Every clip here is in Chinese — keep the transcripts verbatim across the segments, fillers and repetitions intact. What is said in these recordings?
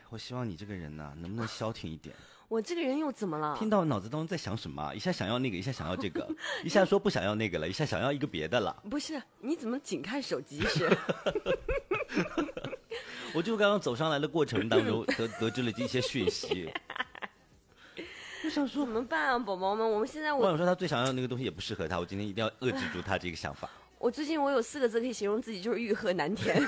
我希望你这个人呢、能不能消停一点？ 我这个人又怎么了？ 听到脑子当中在想什么？一下想要那个，一下想要这个，一下说不想要那个了，一下想要一个别的了。 不是，你怎么仅看手机是？ 我就刚刚走上来的过程当中得得知了一些讯息。我想说怎么办啊，宝宝们？我们现在我我想说他最想要的那个东西也不适合他，我今天一定要遏制住他这个想法。 我最近我有四个字可以形容自己，就是欲壑难填。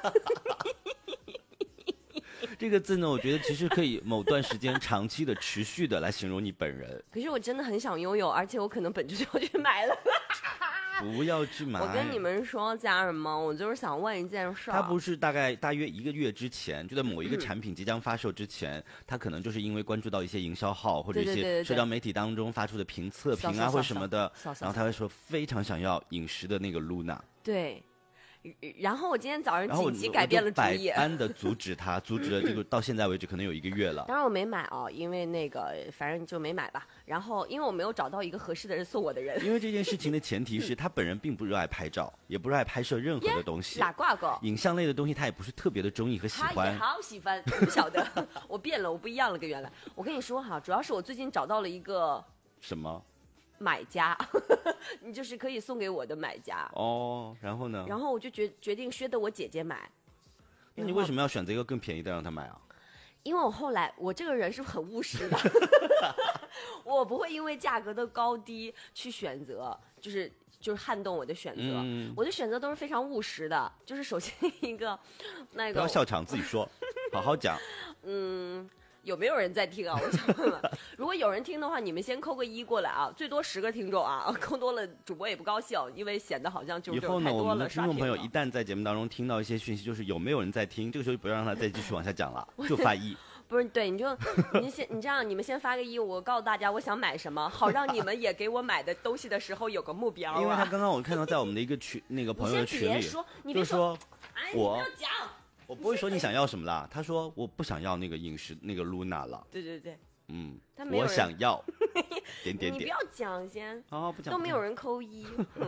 这个字呢，我觉得其实可以某段时间长期的持续的来形容你本人。 可是我真的很想拥有，而且我可能本周就要去买了。 不要去买。 我跟你们说，家人们，我就是想问一件事儿。 它不是大概大约一个月之前，就在某一个产品即将发售之前，它可能就是因为关注到一些营销号或者一对对对对些社交媒体当中发出的评测评啊或者什么的， 扫扫扫然后他会说非常想要饮食的那个 Luna。 对。然后我今天早上然后我紧急改变了主意， 百般的阻止他，阻止了这个到现在为止可能有一个月了。 当然我没买哦，因为那个反正就没买吧。然后因为我没有找到一个合适的人送我的人。 因为这件事情的前提是他本人并不热爱拍照，也不热爱拍摄任何的东西。 哪挂个影像类的东西他也不是特别的中意和喜他也欢。 好喜欢，你不晓得，我变了，我不一样了，跟原来。我跟你说哈，主要是我最近找到了一个什么买家，你就是可以送给我的买家。 哦，然后呢？ 然后我就决决定削得我姐姐买。 那你为什么要选择一个更便宜的让他买啊？ 因为我后来我这个人是很务实的，我不会因为价格的高低去选择，就是就是撼动我的选择。嗯、我的选择都是非常务实的。就是首先一个那个不要笑场，自己说，好好讲。 嗯。有没有人在听啊？我想问问，如果有人听的话，你们先扣个一过来啊，最多十个听众啊，扣多了主播也不高兴，因为显得好像就是以后呢，我们的听众朋友刷一旦在节目当中听到一些讯息，就是有没有人在听，这个时候就不要让他再继续往下讲了，就发一。 不是，对，你就你先你这样，你们先发个一，我告诉大家我想买什么，好让你们也给我买的东西的时候有个目标、啊。 因为他刚刚我看到在我们的一个群那个朋友的群里， 说你就说， 哎， 我你不要讲。 我不会说你想要什么啦，他说我不想要那个饮食那个 Luna 了。 对对对， 嗯，我想要点点点。 你不要讲先， 哦，不讲， 都没有人扣一。